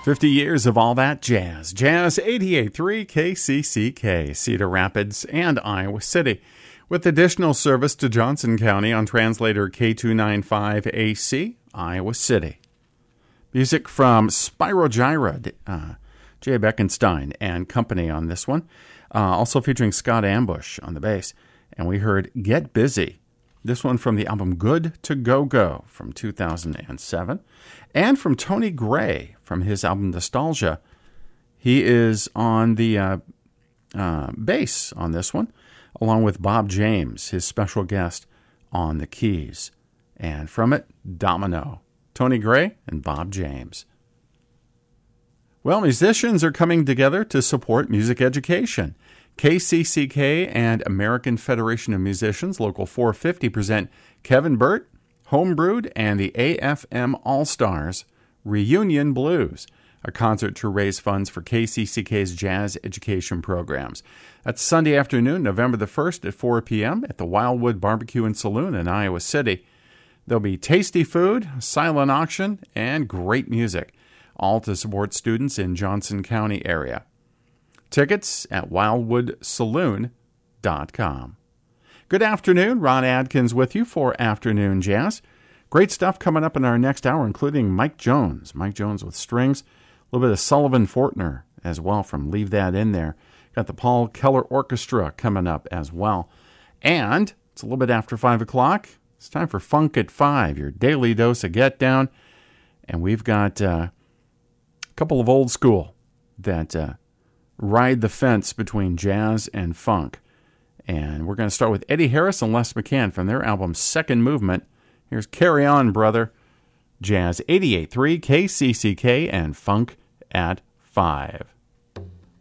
50 years of all that jazz. Jazz 88.3 KCCK, Cedar Rapids and Iowa City. With additional service to Johnson County on translator K295AC, Iowa City. Music from Spirogyra, Jay Beckenstein and company on this one. Also featuring Scott Ambush on the bass. And we heard Get Busy. This one from the album Good to Go Go from 2007. And from Tony Gray from his album Nostalgia. He is on the bass on this one, along with Bob James, his special guest on the keys. And from it, Domino. Tony Gray and Bob James. Well, musicians are coming together to support music education. KCCK and American Federation of Musicians, Local 450, present Kevin Burt, Homebrewed, and the AFM All-Stars Reunion Blues, a concert to raise funds for KCCK's jazz education programs. That's Sunday afternoon, November the 1st at 4 p.m. at the Wildwood Barbecue and Saloon in Iowa City. There'll be tasty food, silent auction, and great music, all to support students in Johnson County area. Tickets at wildwoodsaloon.com. Good afternoon. Ron Adkins with you for Afternoon Jazz. Great stuff coming up in our next hour, including Mike Jones. Mike Jones with strings. A little bit of Sullivan Fortner as well from Leave That In There. Got the Paul Keller Orchestra coming up as well. And it's a little bit after 5 o'clock. It's time for Funk at 5, your daily dose of Get Down. And we've got a couple of old school that ride the fence between jazz and funk. And we're going to start with Eddie Harris and Les McCann from their album Second Movement. Here's Carry On, Brother. Jazz 88.3 KCCK and Funk at 5.